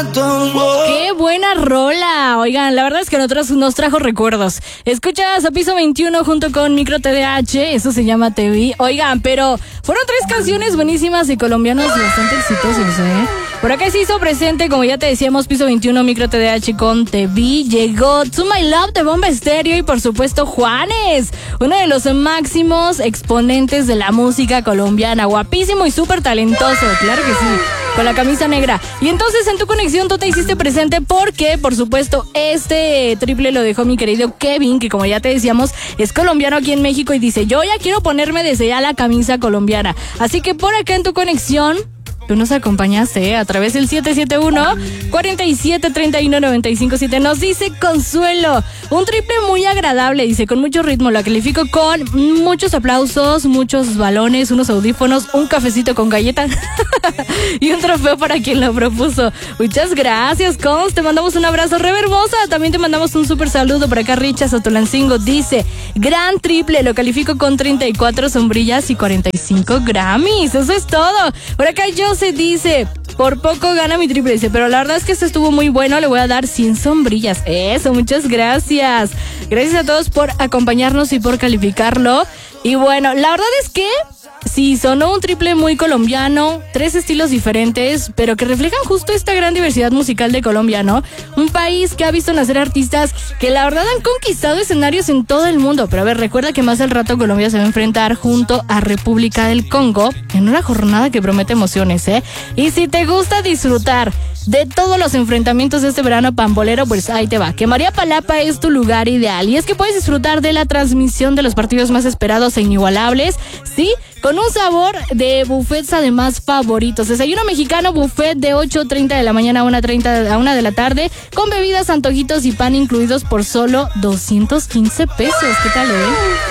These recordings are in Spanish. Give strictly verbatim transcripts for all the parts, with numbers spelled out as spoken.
zapatos. Oh. ¡Qué buena rola! Oigan, la verdad es que a nosotros nos trajo recuerdos. Escuchas a Piso veintiuno junto con Micro T D H, eso se llama Te Vi. Oigan, pero fueron tres canciones buenísimas y colombianos bastante exitosos, ¿eh? Por acá se hizo presente, como ya te decíamos, Piso veintiuno, Micro T D H con Te Vi. Llegó To My Love de Bomba Estéreo y por supuesto Juanes, uno de los máximos exponentes de la música colombiana. Guapísimo y súper talentoso, claro que sí, con la camisa negra. Y entonces en tu conexión tú te hiciste presente porque, por supuesto, este triple lo dejó mi querido Kevin, que como ya te decíamos, es colombiano aquí en México y dice, yo ya quiero ponerme desde ya la camisa colombiana. Así que por acá en tu conexión tú nos acompañaste, ¿eh? A través del siete siete uno, cuatro siete tres uno, nueve cinco siete. Nos dice Consuelo, un triple muy agradable, dice, con mucho ritmo. Lo califico con muchos aplausos, muchos balones, unos audífonos, un cafecito con galleta y un trofeo para quien lo propuso. Muchas gracias, Cons. Te mandamos un abrazo reverbosa. También te mandamos un súper saludo por acá. Richas Otolancingo dice, gran triple, lo califico con treinta y cuatro sombrillas y cuarenta y cinco Grammys. Eso es todo. Por acá yo se dice, por poco gana mi triple, dice, pero la verdad es que esto estuvo muy bueno, le voy a dar cien sombrillas. Eso, muchas gracias. Gracias a todos por acompañarnos y por calificarlo. Y bueno, la verdad es que sí, sonó un triple muy colombiano, tres estilos diferentes, pero que reflejan justo esta gran diversidad musical de Colombia, ¿no? Un país que ha visto nacer artistas que la verdad han conquistado escenarios en todo el mundo. Pero a ver, recuerda que más al rato Colombia se va a enfrentar junto a República del Congo en una jornada que promete emociones, ¿eh? Y si te gusta disfrutar de todos los enfrentamientos de este verano pambolero, pues ahí te va, que María Palapa es tu lugar ideal. Y es que puedes disfrutar de la transmisión de los partidos más esperados e inigualables, ¿sí? Con un sabor de buffets además favoritos. Desayuno mexicano buffet de ocho treinta de la mañana a una treinta a una de la tarde, con bebidas, antojitos y pan incluidos por solo doscientos quince pesos. ¿Qué tal, eh?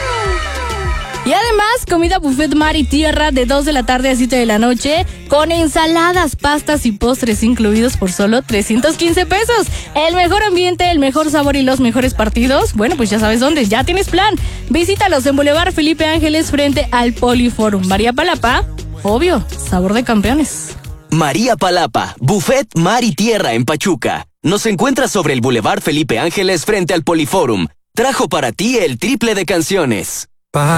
Y además, comida buffet mar y tierra de dos de la tarde a siete de la noche, con ensaladas, pastas y postres incluidos por solo trescientos quince pesos. El mejor ambiente, el mejor sabor y los mejores partidos. Bueno, pues ya sabes dónde, ya tienes plan. Visítalos en Boulevard Felipe Ángeles frente al Poliforum. María Palapa, obvio, sabor de campeones. María Palapa, buffet mar y tierra en Pachuca. Nos encuentras sobre el Boulevard Felipe Ángeles frente al Poliforum. Trajo para ti el triple de canciones.